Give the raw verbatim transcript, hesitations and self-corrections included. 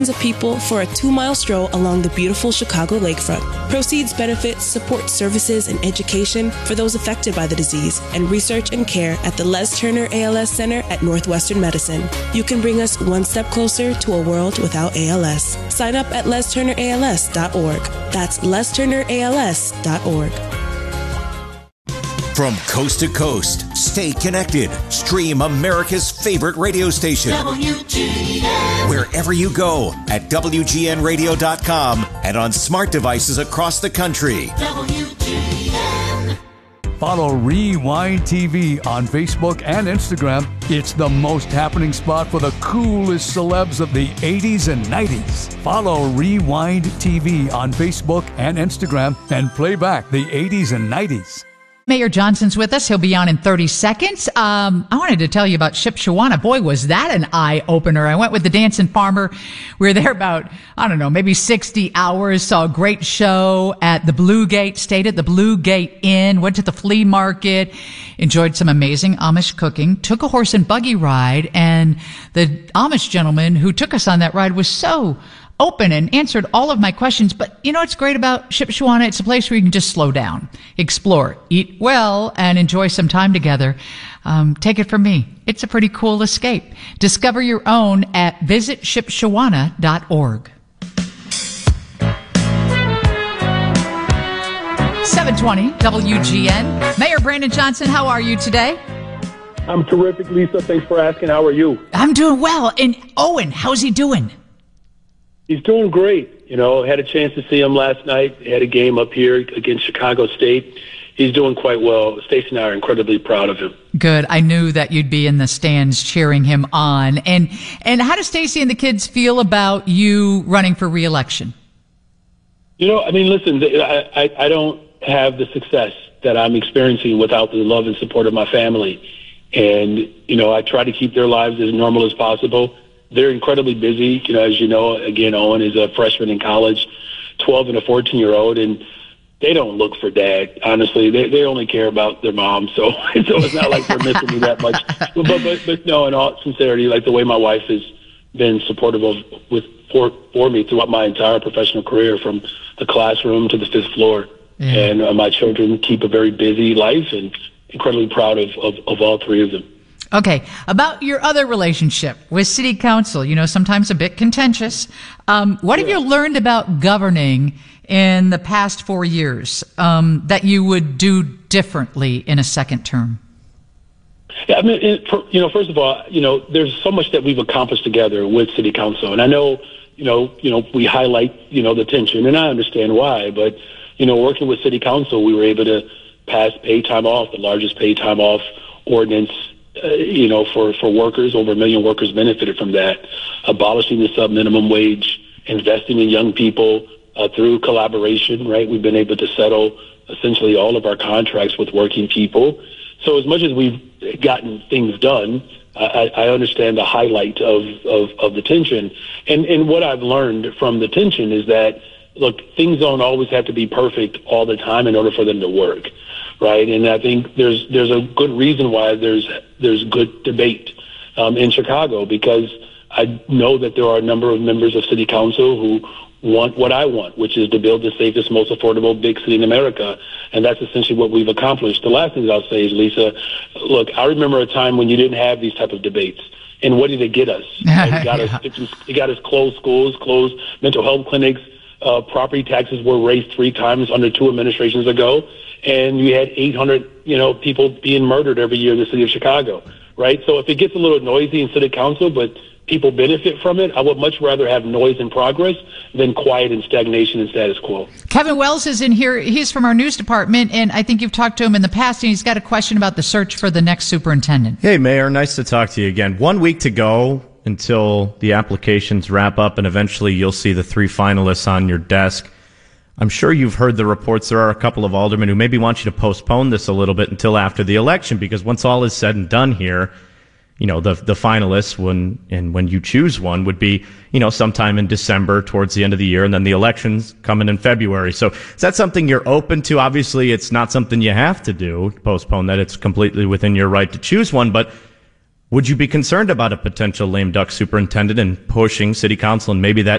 of people for a two-mile stroll along the beautiful Chicago lakefront. Proceeds benefit support services and education for those affected by the disease and research and care at the Les Turner A L S Center at Northwestern Medicine. You can bring us one step closer to a world without A L S. Sign up at les turner a l s dot org. That's les turner a l s dot org. From coast to coast, stay connected. Stream America's favorite radio station. W G N. Wherever you go at W G N radio dot com and on smart devices across the country. W G N. Follow Rewind T V on Facebook and Instagram. It's the most happening spot for the coolest celebs of the eighties and nineties. Follow Rewind T V on Facebook and Instagram and play back the eighties and nineties. Mayor Johnson's with us. He'll be on in thirty seconds. Um, I wanted to tell you about Shipshewana. Boy, was that an eye-opener. I went with the Dancing Farmer. We were there about, I don't know, maybe sixty hours. Saw a great show at the Blue Gate, stayed at the Blue Gate Inn, went to the flea market, enjoyed some amazing Amish cooking, took a horse and buggy ride, and the Amish gentleman who took us on that ride was so open and answered all of my questions. But you know what's great about Shipshewana? It's a place where you can just slow down, explore, eat well, and enjoy some time together. Um, take it from me. It's a pretty cool escape. Discover your own at visit shipshewana dot org. seven twenty W G N. Mayor Brandon Johnson, how are you today? I'm terrific, Lisa. Thanks for asking. How are you? I'm doing well. And Owen, how's he doing? He's doing great. You know, had a chance to see him last night. He had a game up here against Chicago State. He's doing quite well. Stacey and I are incredibly proud of him. Good. I knew that you'd be in the stands cheering him on. And and how does Stacey and the kids feel about you running for re-election? You know, I mean, listen, I, I, I don't have the success that I'm experiencing without the love and support of my family. And, you know, I try to keep their lives as normal as possible. They're incredibly busy. You know, as you know, again, Owen is a freshman in college, twelve and a fourteen-year-old, and they don't look for dad. Honestly, they they only care about their mom. So, so it's not like they're missing me that much. But, but but no, in all sincerity, like the way my wife has been supportive of with for for me throughout my entire professional career, from the classroom to the fifth floor, yeah. and uh, my children keep a very busy life, and incredibly proud of, of of all three of them. Okay, about your other relationship with City Council, you know, sometimes a bit contentious. Um, what yeah. have you learned about governing in the past four years um, that you would do differently in a second term? Yeah, I mean, it, for, you know, first of all, you know, there's so much that we've accomplished together with City Council, and I know, you know, you know, we highlight, you know, the tension, and I understand why, but, you know, working with City Council, we were able to pass paid time off, the largest paid time off ordinance. Uh, you know, for, for workers, over a million workers benefited from that. Abolishing the sub-minimum wage, investing in young people uh, through collaboration, right? We've been able to settle essentially all of our contracts with working people. So as much as we've gotten things done, I, I understand the highlight of, of, of the tension. And, and what I've learned from the tension is that, look, things don't always have to be perfect all the time in order for them to work. Right, and I think there's there's a good reason why there's there's good debate um, in Chicago, because I know that there are a number of members of City Council who want what I want, which is to build the safest, most affordable big city in America, and that's essentially what we've accomplished. The last thing that I'll say is, Lisa, look, I remember a time when you didn't have these type of debates. And what did it get us? It got us, it got us closed schools, closed mental health clinics. Uh, property taxes were raised three times under two administrations ago, and you had eight hundred, you know, people being murdered every year in the city of Chicago, right? So if it gets a little noisy in City Council, but people benefit from it, I would much rather have noise and progress than quiet and stagnation and status quo. Kevin Wells is in here. He's from our news department, and I think you've talked to him in the past, and he's got a question about the search for the next superintendent. Hey, Mayor. Nice to talk to you again. One week to go until the applications wrap up, and eventually you'll see the three finalists on your desk. I'm sure you've heard the reports. There are a couple of aldermen who maybe want you to postpone this a little bit until after the election, because once all is said and done here, you know, the the finalists, when and when you choose one, would be, you know, sometime in December towards the end of the year, and then the elections coming in February. So is that something you're open to? Obviously, it's not something you have to do, postpone that. It's completely within your right to choose one, but Would you be concerned about a potential lame duck superintendent and pushing city council and maybe that